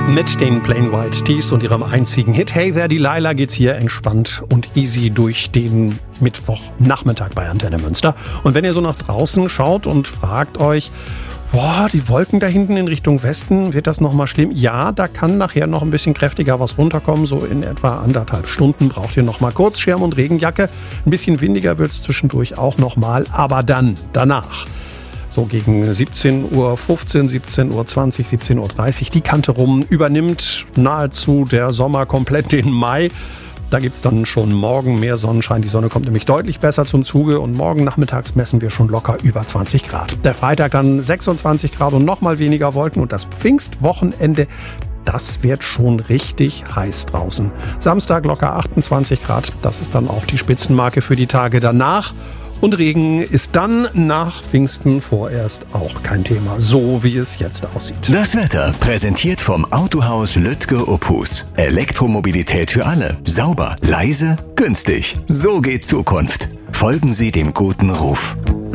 Mit den Plain White T's und ihrem einzigen Hit Hey There Delilah geht's hier entspannt und easy durch den Mittwochnachmittag bei Antenne Münster. Und wenn ihr so nach draußen schaut und fragt euch, boah, die Wolken da hinten in Richtung Westen, wird das nochmal schlimm? Ja, da kann nachher noch ein bisschen kräftiger was runterkommen. So in etwa 1,5 Stunden braucht ihr nochmal Kurzschirm und Regenjacke. Ein bisschen windiger wird's zwischendurch auch nochmal, aber dann, danach. So gegen 17.15 Uhr, 17.20 Uhr, 17.30 Uhr die Kante rum, übernimmt nahezu der Sommer komplett den Mai. Da gibt es dann schon morgen mehr Sonnenschein. Die Sonne kommt nämlich deutlich besser zum Zuge und morgen nachmittags messen wir schon locker über 20 Grad. Der Freitag dann 26 Grad und nochmal weniger Wolken und das Pfingstwochenende, das wird schon richtig heiß draußen. Samstag locker 28 Grad, das ist dann auch die Spitzenmarke für die Tage danach. Und Regen ist dann nach Pfingsten vorerst auch kein Thema, so wie es jetzt aussieht. Das Wetter präsentiert vom Autohaus Lütke-Opus. Elektromobilität für alle. Sauber, leise, günstig. So geht Zukunft. Folgen Sie dem guten Ruf.